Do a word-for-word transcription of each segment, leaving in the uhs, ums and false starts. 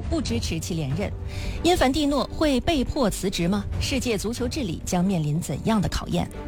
不支持其连任。因凡蒂诺会被迫辞职吗？世界足球治理将面临怎样的考验？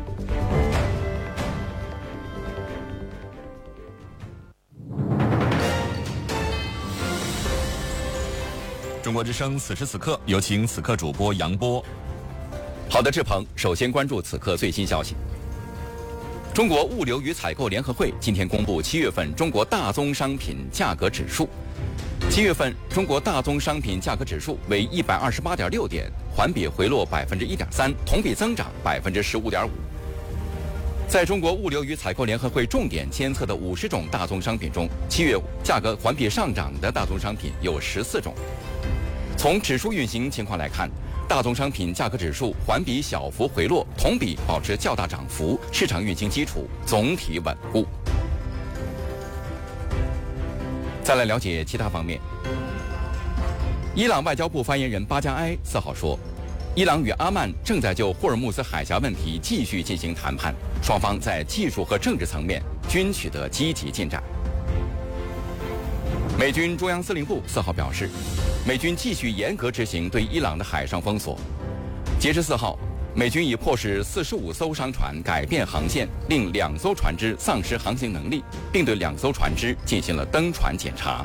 中国之声此时此刻，有请此刻主播杨波。 好的，志鹏，首先关注此刻最新消息。中国物流与采购联合会今天公布七月份中国大宗商品价格指数。七月份中国大宗商品价格指数为一百二十八点六点，环比回落百分之一点三，同比增长百分之十五点五。在中国物流与采购联合会重点监测的五十种大宗商品中，七月价格环比上涨的大宗商品有十四种。从指数运行情况来看，大宗商品价格指数环比小幅回落，同比保持较大涨幅，市场运行基础总体稳固。再来了解其他方面。伊朗外交部发言人巴加埃四号说，伊朗与阿曼正在就霍尔木兹海峡问题继续进行谈判，双方在技术和政治层面均取得积极进展。美军中央司令部四号表示，美军继续严格执行对伊朗的海上封锁。截至四号，美军已迫使四十五艘商船改变航线，令两艘船只丧失航行能力，并对两艘船只进行了登船检查。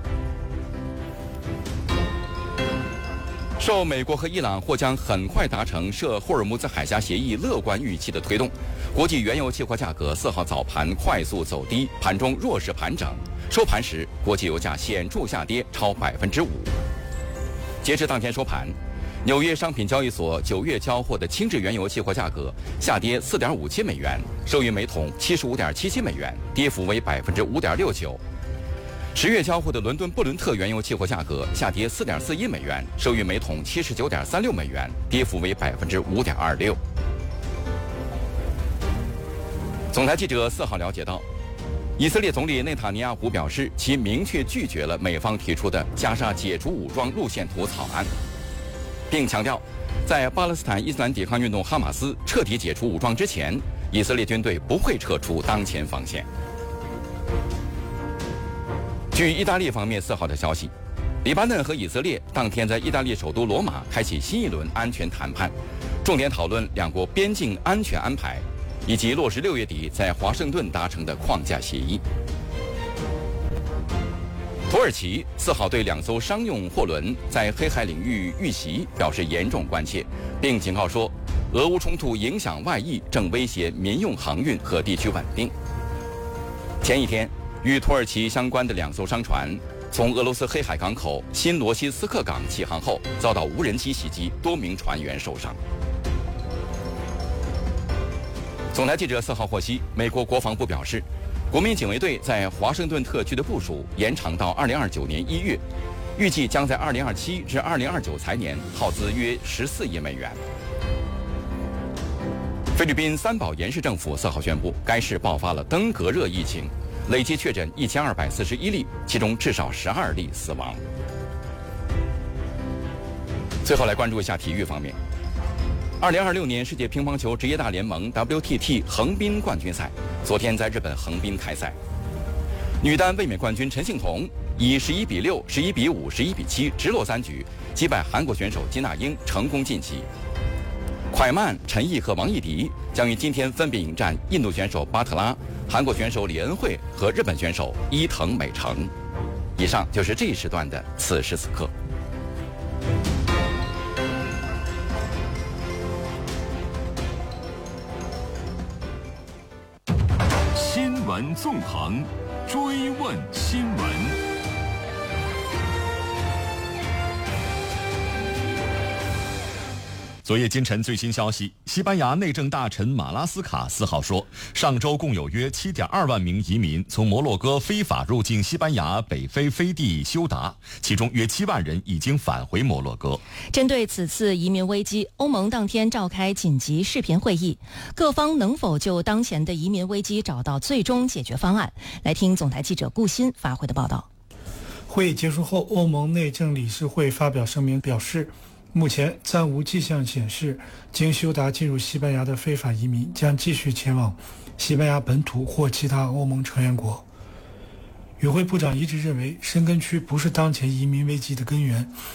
受美国和伊朗或将很快达成涉霍尔木兹海峡协议乐观预期的推动，国际原油期货价格四号早盘快速走低，盘中弱势盘整，收盘时国际油价显著下跌超百分之五。截至当天收盘，纽约商品交易所九月交货的轻质原油期货价格下跌四点五七美元，收于每桶七十五点七七美元，跌幅为百分之五点六九。十月交货的伦敦布伦特原油期货价格下跌四点四一美元，收于每桶七十九点三六美元，跌幅为百分之五点二六。总台记者四号了解到，以色列总理内塔尼亚胡表示，其明确拒绝了美方提出的加沙解除武装路线图草案，并强调，在巴勒斯坦伊斯兰抵抗运动哈马斯彻底解除武装之前，以色列军队不会撤出当前防线。据意大利方面四号的消息，黎巴嫩和以色列当天在意大利首都罗马开启新一轮安全谈判，重点讨论两国边境安全安排，以及落实六月底在华盛顿达成的框架协议。土耳其四号对两艘商用货轮在黑海领域遇袭表示严重关切，并警告说，俄乌冲突影响外溢，正威胁民用航运和地区稳定。前一天，与土耳其相关的两艘商船从俄罗斯黑海港口新罗西斯克港起航后，遭到无人机袭击，多名船员受伤。总台记者四号获悉，美国国防部表示，国民警卫队在华盛顿特区的部署延长到二零二九年一月，预计将在二零二七至二零二九财年耗资约十四亿美元。菲律宾三宝岩市政府四号宣布，该市爆发了登革热疫情，累计确诊一千二百四十一例，其中至少十二例死亡。最后来关注一下体育方面。二零二六年世界乒乓球职业大联盟 W T T 横滨冠军赛昨天在日本横滨开赛，女单卫冕冠军陈幸同以十一比六、十一比五、十一比七直落三局击败韩国选手金娜英，成功晋级。蒯曼、陈毅和王艺迪将于今天分别迎战印度选手巴特拉、韩国选手李恩惠和日本选手伊藤美诚。以上就是这一时段的此时此刻。 新闻纵横，追问新闻。 昨夜今晨最新消息，西班牙内政大臣马拉斯卡四号说，上周共有约 七点二万名移民从摩洛哥非法入境西班牙北非飞地休达，其中约七万人已经返回摩洛哥。 针对此次移民危机，欧盟当天召开紧急视频会议，各方能否就当前的移民危机找到最终解决方案？来听总台记者顾鑫发回的报道。 会议结束后，欧盟内政理事会发表声明表示，目前暂无迹象显示经休达进入西班牙的非法移民将继续前往西班牙本土或其他欧盟成员国。与会部长一致认为，申根区不是当前移民危机的根源，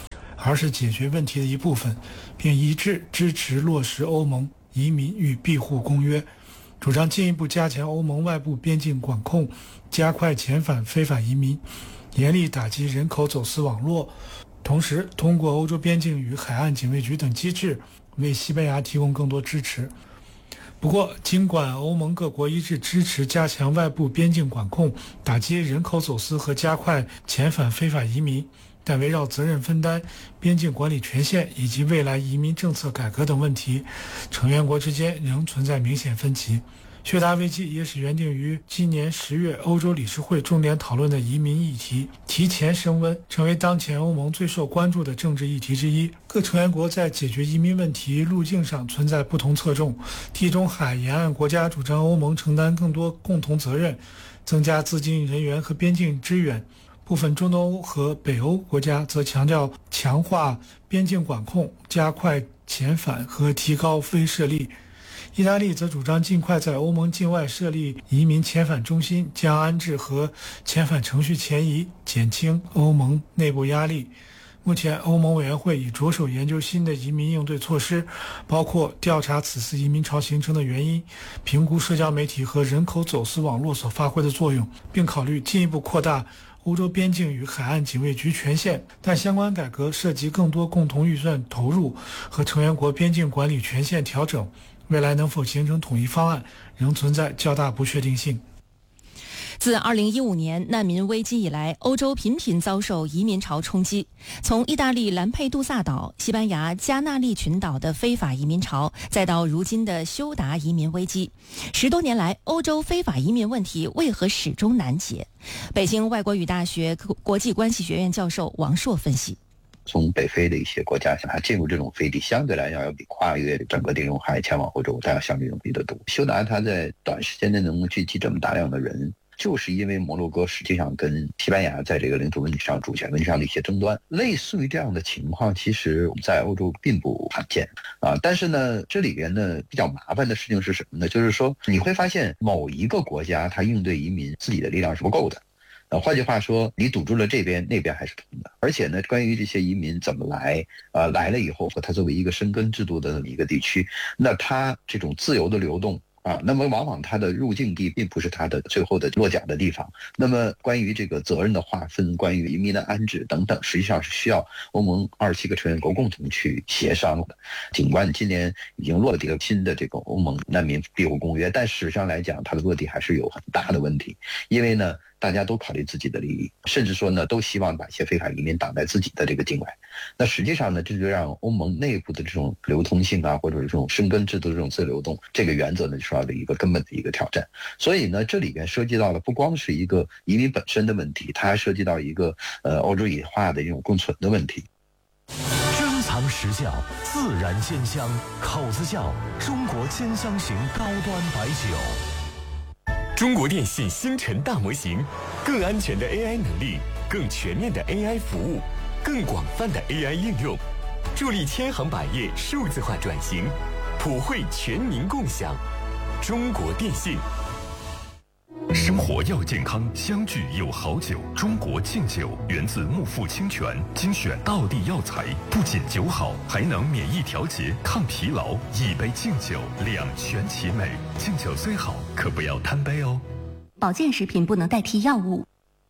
而是解决问题的一部分，并一致支持落实欧盟移民与庇护公约，主张进一步加强欧盟外部边境管控，加快遣返非法移民，严厉打击人口走私网络，同时通过欧洲边境与海岸警卫局等机制为西班牙提供更多支持。不过，尽管欧盟各国一致支持加强外部边境管控，打击人口走私和加快遣返非法移民，但围绕责任分担、边境管理权限以及未来移民政策改革等问题，成员国之间仍存在明显分歧。叙达危机也使原定于今年十月欧洲理事会重点讨论的移民议题提前升温，成为当前欧盟最受关注的政治议题之一。各成员国在解决移民问题路径上存在不同侧重，地中海沿岸国家主张欧盟承担更多共同责任，增加资金、人员和边境支援。部分中东欧和北欧国家则强调强化边境管控、加快遣返和提高非设立。意大利则主张尽快在欧盟境外设立移民遣返中心，将安置和遣返程序前移，减轻欧盟内部压力。目前，欧盟委员会已着手研究新的移民应对措施，包括调查此次移民潮形成的原因，评估社交媒体和人口走私网络所发挥的作用，并考虑进一步扩大欧洲边境与海岸警卫局权限。但相关改革涉及更多共同预算投入和成员国边境管理权限调整，未来能否形成统一方案，仍存在较大不确定性。 自二零一五年难民危机以来，欧洲频频遭受移民潮冲击。从意大利兰佩杜萨岛、西班牙加纳利群岛的非法移民潮，再到如今的休达移民危机，十多年来，欧洲非法移民问题为何始终难解？北京外国语大学国际关系学院教授王硕分析。 从北非的一些国家，它进入这种飞地，相对来讲要比跨越整个地中海前往欧洲，它要相对容易得多。休达它在短时间内能够聚集这么大量的人，就是因为摩洛哥实际上跟西班牙在这个领土问题上、主权问题上的一些争端，类似于这样的情况，其实我们在欧洲并不罕见啊。但是呢，这里边呢比较麻烦的事情是什么呢？就是说你会发现某一个国家它应对移民自己的力量是不够的。呃，换句话说，你堵住了这边，那边还是通的。而且呢，关于这些移民怎么来，呃，来了以后，它作为一个生根制度的这么一个地区，那它这种自由的流动啊，那么往往它的入境地并不是它的最后的落脚的地方。那么关于这个责任的划分，关于移民的安置等等，实际上是需要欧盟二十七个成员国共同去协商的。尽管今年已经落地了新的这个欧盟难民庇护公约，但事实上来讲，它的落地还是有很大的问题，因为呢，大家都考虑自己的利益，甚至说呢，都希望把一些非法移民挡在自己的这个境外。那实际上呢，这就让欧盟内部的这种流通性啊，或者是这种生根制度的这种自由流动，这个原则呢，是要的一个根本的一个挑战。所以呢，这里边涉及到了不光是一个移民本身的问题，它还涉及到一个呃欧洲野化的一种共存的问题。 珍藏实窖，自然鲜香，口子窖，中国兼香型高端白酒。 中国电信星辰大模型，更安全的 A I 能力，更全面的 A I 服务，更广泛的 A I 应用，助力千行百业数字化转型，普惠全民共享。中国电信。 生活要健康，相聚有好酒。中国敬酒源自木富清泉，精选道地药材，不仅酒好，还能免疫调节、抗疲劳。一杯敬酒，两全其美。敬酒虽好，可不要贪杯哦。 保健食品不能代替药物。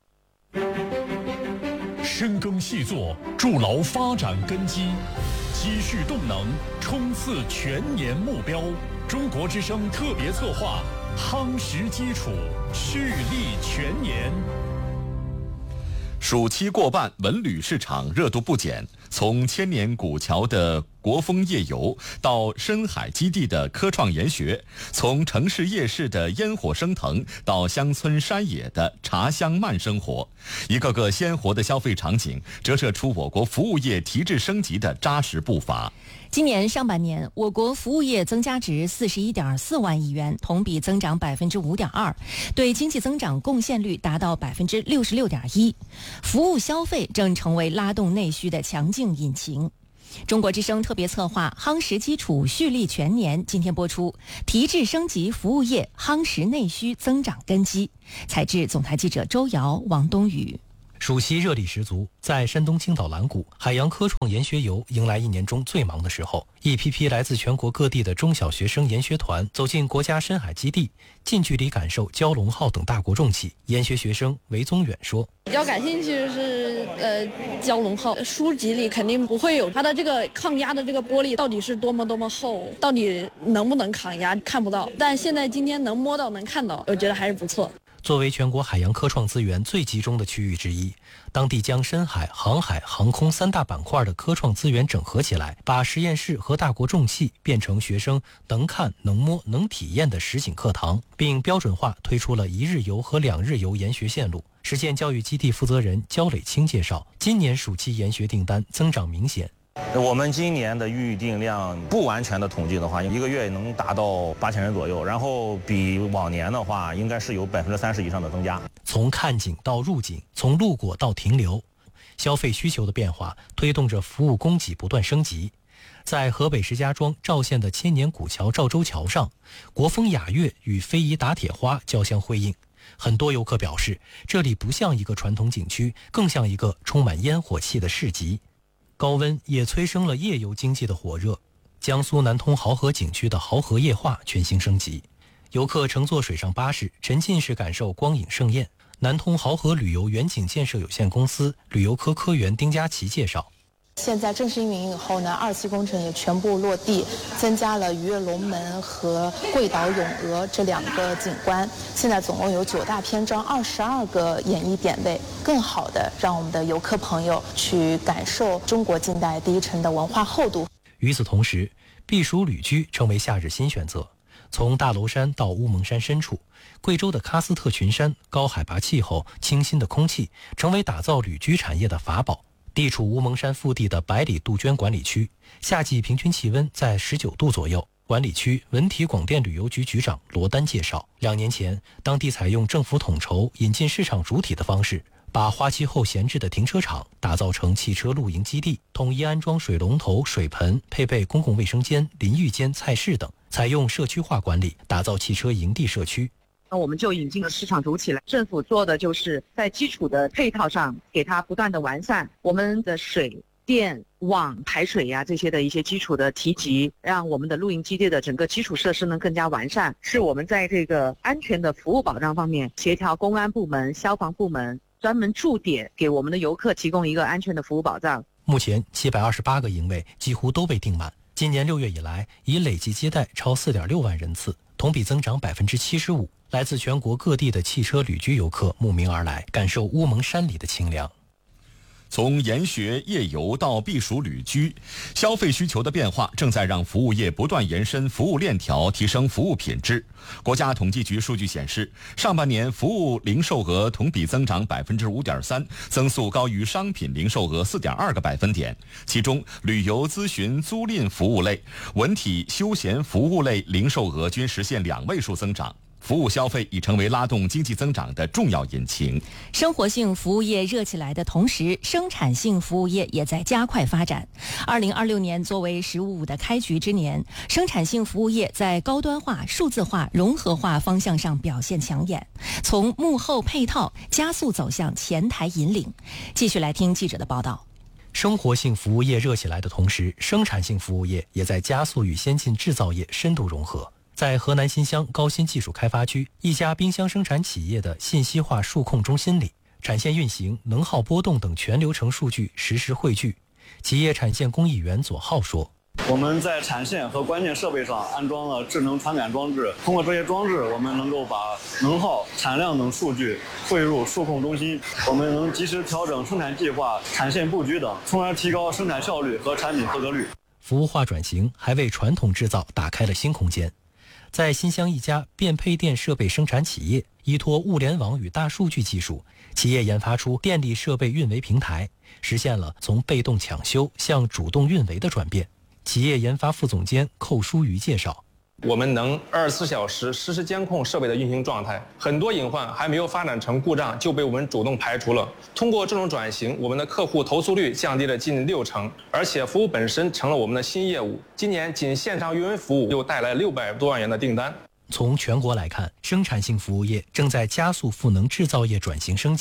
深耕细作，筑牢发展根基，积蓄动能，冲刺全年目标。中国之声特别策划。夯实基础，蓄力全年。 暑期过半，文旅市场热度不减。从千年古桥的国风夜游到深海基地的科创研学，从城市夜市的烟火升腾到乡村山野的茶香慢生活，一个个鲜活的消费场景折射出我国服务业提质升级的扎实步伐。 今年上半年，我国服务业增加值四十一点四万亿元，同比增长百分之五点二，对经济增长贡献率达到百分之六十六点一。服务消费正成为拉动内需的强劲引擎。中国之声特别策划夯实基础，蓄力全年，今天播出，提质升级服务业，夯实内需增长根基。采制总台记者周瑶、王东宇。 暑期热力十足，在山东青岛蓝谷，海洋科创研学游迎来一年中最忙的时候。一批批来自全国各地的中小学生研学团走进国家深海基地，近距离感受蛟龙号等大国重器。研学学生韦宗远说：“ 比较感兴趣的是呃蛟龙号，书籍里肯定不会有它的这个抗压的这个玻璃到底是多么多么厚，到底能不能抗压看不到，但现在今天能摸到能看到，我觉得还是不错。” 作为全国海洋科创资源最集中的区域之一，当地将深海、航海、航空三大板块的科创资源整合起来，把实验室和大国重器变成学生能看、能摸、能体验的实景课堂，并标准化推出了一日游和两日游研学线路。实践教育基地负责人焦磊清介绍，今年暑期研学订单增长明显。 我们今年的预订量不完全的统计的话，一个月能达到八千人左右，然后比往年的话，应该是有百分之三十以上的增加。 从看景到入景，从路过到停留，消费需求的变化推动着服务供给不断升级。在河北石家庄赵县的千年古桥赵州桥上，国风雅乐与非遗打铁花交相辉映。很多游客表示，这里不像一个传统景区，更像一个充满烟火气的市集。高温也催生了夜游经济的火热，江苏南通濠河景区的濠河夜话全新升级，游客乘坐水上巴士，沉浸式感受光影盛宴。南通濠河旅游远景建设有限公司旅游科科员丁佳琪介绍， 现在正式运营以后呢，二期工程也全部落地，增加了鱼跃龙门和桂岛咏鹅这两个景观。现在总共有九大篇章，二十二个演绎点位，更好的让我们的游客朋友去感受中国近代第一城的文化厚度。 与此同时，避暑旅居成为夏日新选择。从大娄山到乌蒙山深处，贵州的喀斯特群山、高海拔气候、清新的空气，成为打造旅居产业的法宝。地处乌蒙山腹地的百里杜鹃管理区，夏季平均气温在十九度左右。管理区文体广电旅游局局长罗丹介绍，两年前，当地采用政府统筹、引进市场主体的方式，把花期后闲置的停车场打造成汽车露营基地，统一安装水龙头、水盆，配备公共卫生间、淋浴间、菜室等，采用社区化管理，打造汽车营地社区。 那我们就引进了市场主体来，政府做的就是在基础的配套上给它不断的完善，我们的水电网排水呀、啊、这些的一些基础的提及，让我们的露营基地的整个基础设施呢更加完善，是我们在这个安全的服务保障方面协调公安部门、消防部门，专门驻点给我们的游客提供一个安全的服务保障。 目前七百二十八个营位几乎都被订满，今年六月以来已累计接待超四点六万人次，同比增长百分之七十五。来自全国各地的汽车旅居游客慕名而来，感受乌蒙山里的清凉。 从研学、夜游到避暑旅居，消费需求的变化正在让服务业不断延伸服务链条，提升服务品质。国家统计局数据显示，上半年服务零售额同比增长百分之五点三，增速高于商品零售额四点二个百分点。其中，旅游咨询租赁服务类、文体休闲服务类零售额均实现两位数增长。服务消费已成为拉动经济增长的重要引擎。 生活性服务业热起来的同时，生产性服务业也在加快发展。二零二六年作为“十五五”的开局之年，生产性服务业在高端化、数字化、融合化方向上表现抢眼，从幕后配套加速走向前台引领。继续来听记者的报道。 生活性服务业热起来的同时，生产性服务业也在加速与先进制造业深度融合。在河南新乡高新技术开发区一家冰箱生产企业的信息化数控中心里，产线运行、能耗波动等全流程数据实时汇聚。企业产线工艺员左浩说， 我们在产线和关键设备上安装了智能传感装置，通过这些装置，我们能够把能耗、产量等数据汇入数控中心，我们能及时调整生产计划、产线布局等，从而提高生产效率和产品合格率。 服务化转型还为传统制造打开了新空间。在新乡一家变配电设备生产企业，依托物联网与大数据技术，企业研发出电力设备运维平台，实现了从被动抢修向主动运维的转变。企业研发副总监寇书瑜介绍， 我们能二十四小时实时监控设备的运行状态，很多隐患还没有发展成故障就被我们主动排除了。通过这种转型，我们的客户投诉率降低了近六成，而且服务本身成了我们的新业务。今年仅线上运维服务又带来六百多万元的订单。从全国来看，生产性服务业正在加速赋能制造业转型升级。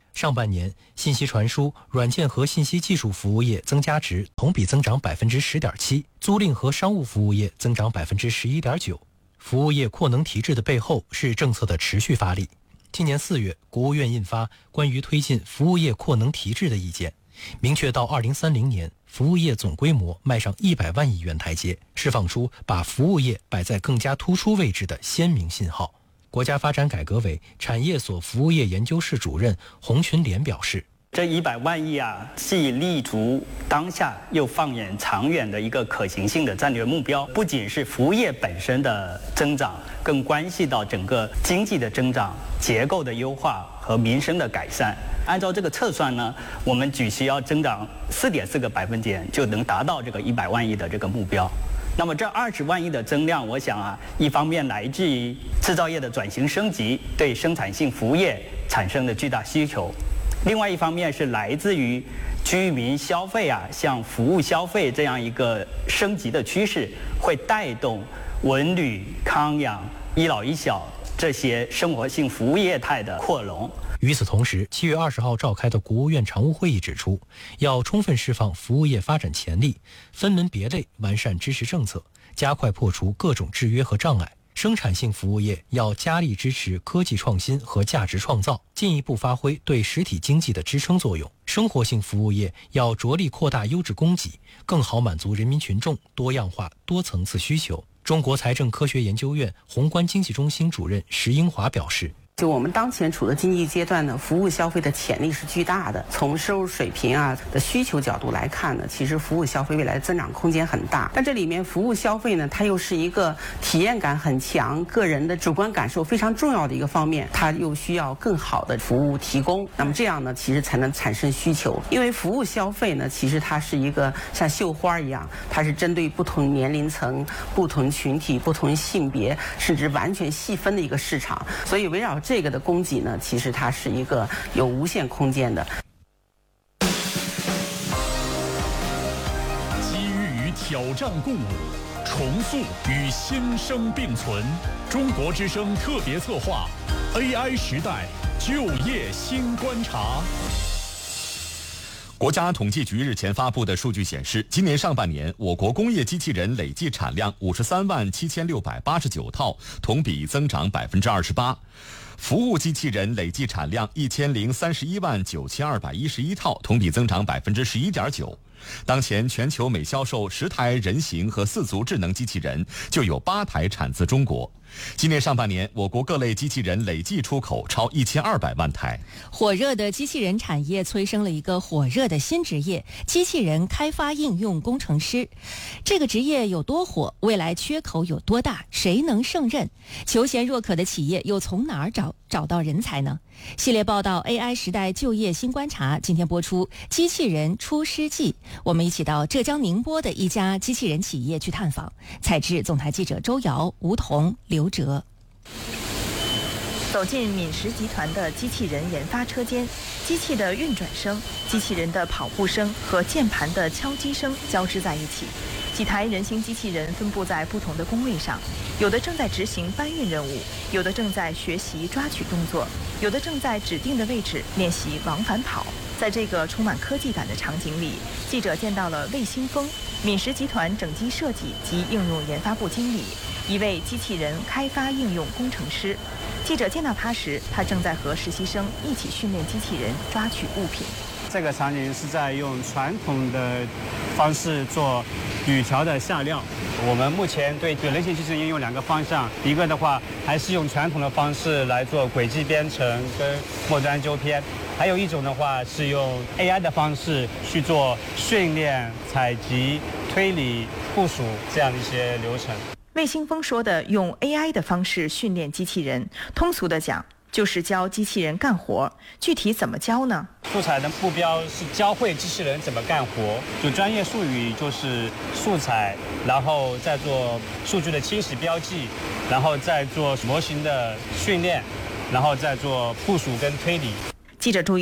上半年，信息传输、软件和信息技术服务业增加值同比增长百分之十点七，租赁和商务服务业增长百分之十一点九。服务业扩能提质的背后是政策的持续发力。今年四月，国务院印发关于推进服务业扩能提质的意见，明确到二零三零年，服务业总规模迈上一百万亿元台阶，释放出把服务业摆在更加突出位置的鲜明信号。国家发展改革委产业所服务业研究室主任洪群莲表示， 这一百万亿啊，既立足当下，又放眼长远的一个可行性的战略目标。不仅是服务业本身的增长，更关系到整个经济的增长、结构的优化和民生的改善。按照这个测算呢，我们只需要增长四点四个百分点，就能达到这个一百万亿的这个目标。那么这二十万亿的增量，我想啊，一方面来自于制造业的转型升级对生产性服务业产生的巨大需求，另外一方面是来自于居民消费啊，向服务消费这样一个升级的趋势，会带动文旅、康养、医老医小这些生活性服务业态的扩容。 与此同时，七月二十号召开的国务院常务会议指出，要充分释放服务业发展潜力，分门别类完善支持政策，加快破除各种制约和障碍。生产性服务业要加力支持科技创新和价值创造，进一步发挥对实体经济的支撑作用。生活性服务业要着力扩大优质供给，更好满足人民群众多样化、多层次需求。中国财政科学研究院宏观经济中心主任石英华表示， 就我们当前处的经济阶段呢，服务消费的潜力是巨大的。从收入水平啊的需求角度来看呢，其实服务消费未来的增长空间很大。但这里面服务消费呢，它又是一个体验感很强、个人的主观感受非常重要的一个方面，它又需要更好的服务提供。那么这样呢，其实才能产生需求。因为服务消费呢，其实它是一个像绣花一样，它是针对不同年龄层、不同群体、不同性别，甚至完全细分的一个市场。所以围绕这个的供给呢，其实它是一个有无限空间的。 机遇与挑战共舞，重塑与新生并存。中国之声特别策划 A I 时代就业新观察。 国家统计局日前发布的数据显示，今年上半年我国工业机器人累计产量五十三万七千六百八十九套，同比增长百分之二十八。服务机器人累计产量一千零三十一万九千二百一十一套，同比增长百分之十一点九。当前全球每销售十台人形和四足智能机器人，就有八台产自中国。今年上半年，我国各类机器人累计出口超一千二百万台。 火热的机器人产业催生了一个火热的新职业——机器人开发应用工程师。这个职业有多火？未来缺口有多大？谁能胜任？求贤若渴的企业又从哪儿找找到人才呢？系列报道 A I 时代就业新观察今天播出《机器人出师记》，我们一起到浙江宁波的一家机器人企业去探访。采制总台记者周瑶、吴彤、刘哲。 走进敏实集团的机器人研发车间，机器的运转声、机器人的跑步声和键盘的敲击声交织在一起。几台人形机器人分布在不同的工位上，有的正在执行搬运任务，有的正在学习抓取动作，有的正在指定的位置练习往返跑。在这个充满科技感的场景里，记者见到了魏新峰，敏实集团整机设计及应用研发部经理，一位机器人开发应用工程师。记者见到他时，他正在和实习生一起训练机器人抓取物品。 这个场景是在用传统的方式做铝条的下料。我们目前对对人形机器人应用两个方向，一个的话还是用传统的方式来做轨迹编程跟末端纠偏，还有一种的话是用 A I 的方式去做训练、采集、推理、部署这样的一些流程。 魏新峰说的用 A I 的方式训练机器人，通俗的讲就是教机器人干活。具体怎么教呢？ 素材的目标是教会机器人怎么干活，就专业术语就是素材，然后再做数据的清洗标记，然后再做模型的训练，然后再做部署跟推理。 记者注意到，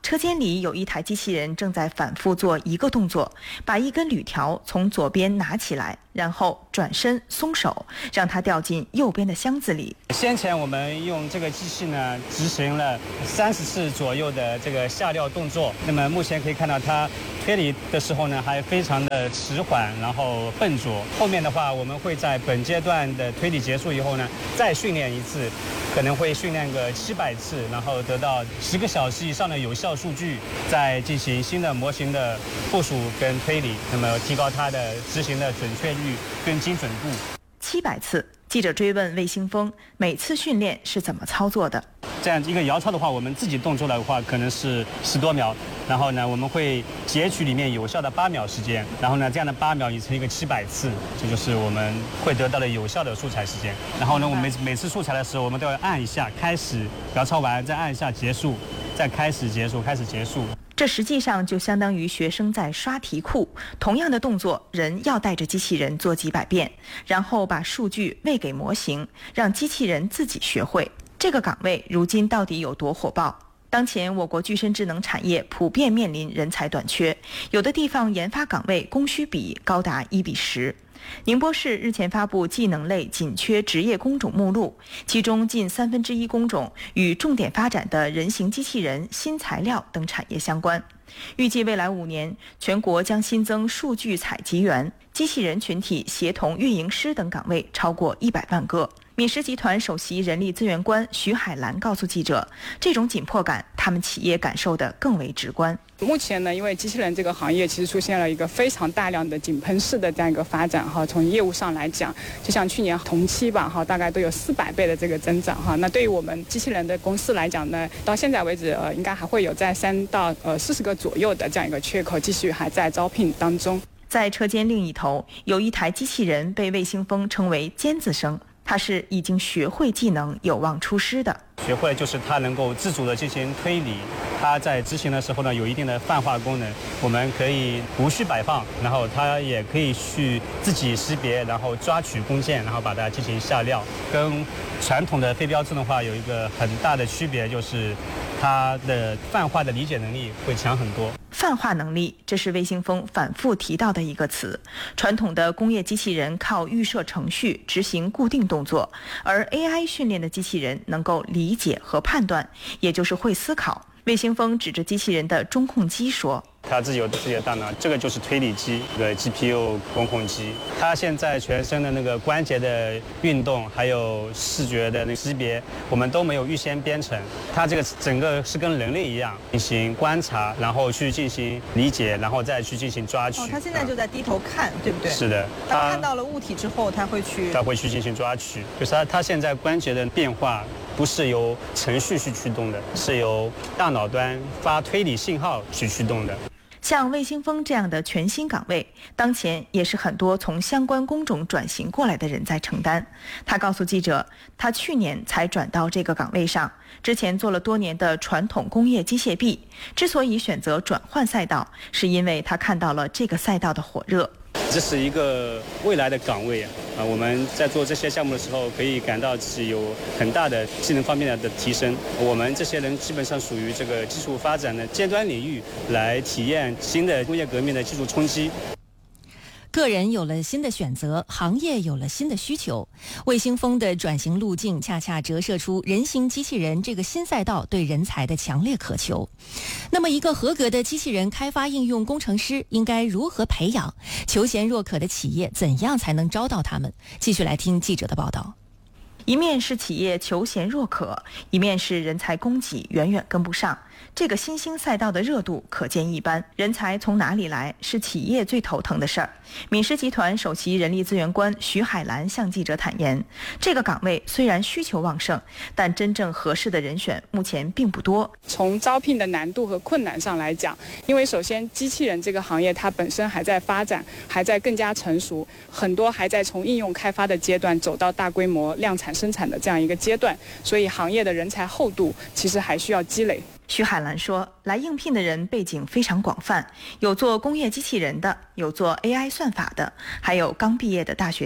车间里有一台机器人正在反复做一个动作，把一根铝条从左边拿起来，然后转身松手，让它掉进右边的箱子里。 先前我们用这个机器呢执行了三十次左右的这个下料动作，那么目前可以看到它推理的时候呢还非常的迟缓，然后笨拙。后面的话我们会在本阶段的推理结束以后呢再训练一次，可能会训练个七百次，然后得到十个小时以上的有效数据，再进行新的模型的部署跟推理，那么提高它的执行的准确率跟精准度。 七百次，记者追问魏兴峰，每次训练是怎么操作的？ 这样一个摇操的话，我们自己动作的话可能是十多秒，然后呢，我们会截取里面有效的八秒时间，然后呢，这样的八秒你乘一个七百次，这就是我们会得到的有效的素材时间。然后呢，我们每每次素材的时候，我们都要按一下开始，摇操完再按一下结束，再开始结束，开始结束。 这实际上就相当于学生在刷题库，同样的动作，人要带着机器人做几百遍，然后把数据喂给模型，让机器人自己学会。这个岗位如今到底有多火爆？当前我国具身智能产业普遍面临人才短缺，有的地方研发岗位供需比高达一比十。宁波市日前发布技能类紧缺职业工种目录，其中近三分之一工种与重点发展的人形机器人、新材料等产业相关。预计未来五年，全国将新增数据采集员、机器人群体协同运营师等岗位超过一百万个。敏实集团首席人力资源官徐海兰告诉记者，这种紧迫感，他们企业感受得更为直观。 目前呢，因为机器人这个行业其实出现了一个非常大量的井喷式的这样一个发展哈，从业务上来讲，就像去年同期吧哈，大概都有四百倍的这个增长哈。那对于我们机器人的公司来讲呢，到现在为止呃，应该还会有在三到呃四十个左右的这样一个缺口，继续还在招聘当中。 在车间另一头，有一台机器人被魏兴峰称为尖子生。它是已经学会技能、有望出师的。 学会就是它能够自主的进行推理，它在执行的时候呢，有一定的泛化功能，我们可以无序摆放，然后它也可以去自己识别，然后抓取工件，然后把它进行下料。跟传统的飞镖自动化有一个很大的区别，就是它的泛化的理解能力会强很多。 泛化能力，这是魏兴峰反复提到的一个词。传统的工业机器人靠预设程序执行固定动作，而 A I 训练的机器人能够理解和判断，也就是会思考。魏兴峰指着机器人的中控机说， 它自己有自己的大脑，这个就是推理机，这个 G P U 中控机。它现在全身的那个关节的运动，还有视觉的那个识别，我们都没有预先编程。它这个整个是跟人类一样进行观察，然后去进行理解，然后再去进行抓取。 哦，它现在就在低头看，对不对？ 是的。 当看到了物体之后，它会去。 它会去进行抓取，就是它它现在关节的变化不是由程序去驱动的，是由大脑端发推理信号去驱动的。 像魏兴峰这样的全新岗位，当前也是很多从相关工种转型过来的人在承担。他告诉记者，他去年才转到这个岗位上，之前做了多年的传统工业机械臂。之所以选择转换赛道，是因为他看到了这个赛道的火热。 这是一个未来的岗位啊！啊，我们在做这些项目的时候，可以感到自己有很大的技能方面的提升。我们这些人基本上属于这个技术发展的尖端领域，来体验新的工业革命的技术冲击。 个人有了新的选择，行业有了新的需求。魏兴峰的转型路径恰恰折射出人形机器人这个新赛道对人才的强烈渴求。那么，一个合格的机器人开发应用工程师应该如何培养？求贤若渴的企业怎样才能招到他们？继续来听记者的报道。 一面是企业求贤若渴，一面是人才供给远远跟不上。这个新兴赛道的热度可见一斑，人才从哪里来是企业最头疼的事儿。敏实集团首席人力资源官徐海兰向记者坦言，这个岗位虽然需求旺盛，但真正合适的人选目前并不多。 从招聘的难度和困难上来讲，因为首先机器人这个行业它本身还在发展，还在更加成熟，很多还在从应用开发的阶段走到大规模量产生产的这样一个阶段，所以行业的人才厚度其实还需要积累。 徐海兰说，来应聘的人背景非常广泛，有做工业机器人的，有做 A I 算法的，还有刚毕业的大学生。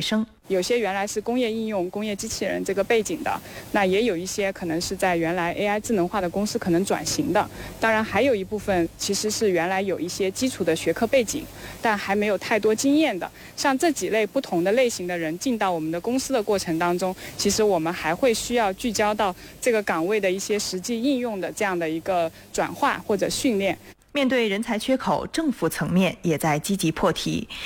有些原来是工业应用、工业机器人这个背景的，那也有一些可能是在原来 A I 智能化的公司可能转型的。当然，还有一部分其实是原来有一些基础的学科背景，但还没有太多经验的。像这几类不同的类型的人进到我们的公司的过程当中，其实我们还会需要聚焦到这个岗位的一些实际应用的这样的一个转化或者训练。 面对人才缺口，政府层面也在积极破题。